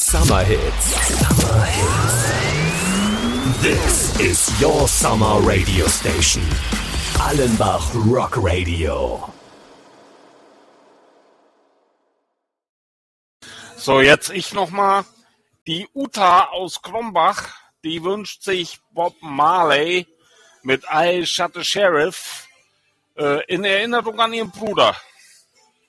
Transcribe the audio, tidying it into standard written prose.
Summer Hits. Summer Hits. This is your summer radio station. Allenbach Rock Radio. So, jetzt ich nochmal. Die Uta aus Krombach, die wünscht sich Bob Marley mit I Shot the Sheriff in Erinnerung an ihren Bruder.